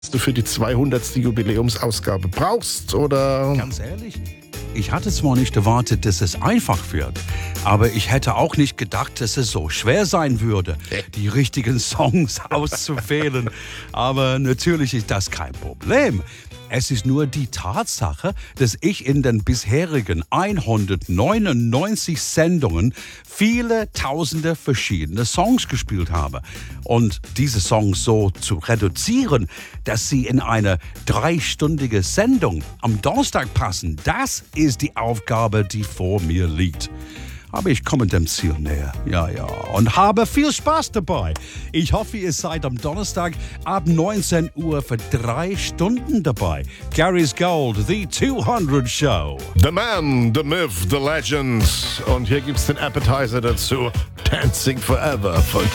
du für die 200. Jubiläumsausgabe brauchst, oder? Ganz ehrlich, ich hatte zwar nicht erwartet, dass es einfach wird, aber ich hätte auch nicht gedacht, dass es so schwer sein würde, die richtigen Songs auszuwählen. Aber natürlich ist das kein Problem. Es ist nur die Tatsache, dass ich in den bisherigen 199 Sendungen viele tausende verschiedene Songs gespielt habe. Und diese Songs so zu reduzieren, dass sie in eine 3-stündige Sendung am Donnerstag passen, das ist die Aufgabe, die vor mir liegt. Aber ich komme dem Ziel näher, ja, und habe viel Spaß dabei. Ich hoffe, ihr seid am Donnerstag ab 19 Uhr für 3 Stunden dabei. Gary's Gold, The 200 Show. The Man, The Myth, The Legend. Und hier gibt's den Appetizer dazu. Dancing Forever von